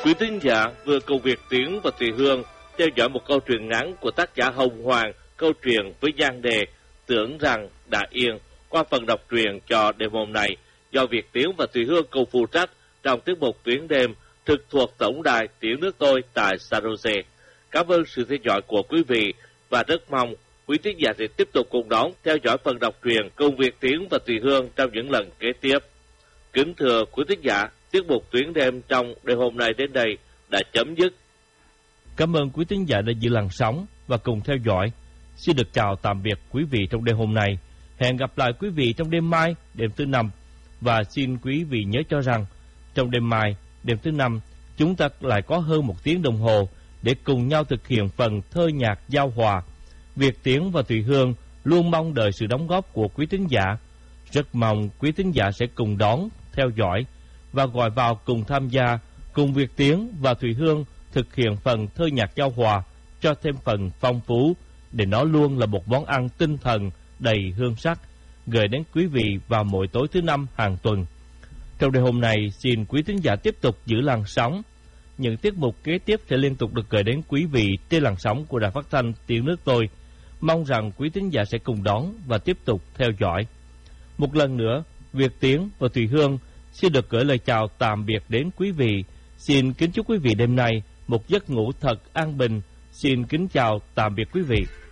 Quý thính giả vừa cùng Việt Tiến và Thùy Hương theo dõi một câu chuyện ngắn của tác giả Hồng Hoàng, câu chuyện với nhan đề Tưởng rằng đã yên, qua phần đọc truyện cho đêm hôm nay do Việt Tiến và Thùy Hương cùng phụ trách trong tiết mục Tuyến đêm trực thuộc tổng đài Tiếng nước tôi tại San Jose. Cảm ơn sự theo dõi của quý vị và rất mong quý thính giả sẽ tiếp tục cùng đón theo dõi phần đọc truyện cùng Việt Tiến và Thùy Hương trong những lần kế tiếp. Kính thưa quý thính giả, tiết mục Tuyến đêm trong đêm hôm nay đến đây đã chấm dứt. Cảm ơn quý thính giả đã giữ làn sóng và cùng theo dõi. Xin được chào tạm biệt quý vị trong đêm hôm nay. Hẹn gặp lại quý vị trong đêm mai, đêm thứ năm. Và xin quý vị nhớ cho rằng trong đêm mai, đêm thứ năm, chúng ta lại có hơn 1 tiếng đồng hồ để cùng nhau thực hiện phần thơ nhạc giao hòa. Việt Tiến và Thùy Hương luôn mong đợi sự đóng góp của quý thính giả. Rất mong quý thính giả sẽ cùng đón, theo dõi và gọi vào cùng tham gia cùng Việt Tiến và Thùy Hương thực hiện phần thơ nhạc giao hòa cho thêm phần phong phú, để nó luôn là một món ăn tinh thần đầy hương sắc gửi đến quý vị vào mỗi tối thứ năm hàng tuần. Trong đêm hôm nay, xin quý thính giả tiếp tục giữ làn sóng. Những tiết mục kế tiếp sẽ liên tục được gửi đến quý vị trên làn sóng của Đài Phát thanh Tiếng nước tôi. Mong rằng quý thính giả sẽ cùng đón và tiếp tục theo dõi. Một lần nữa, Việt Tiến và Thùy Hương xin được gửi lời chào tạm biệt đến quý vị. Xin kính chúc quý vị đêm nay một giấc ngủ thật an bình. Xin kính chào tạm biệt quý vị.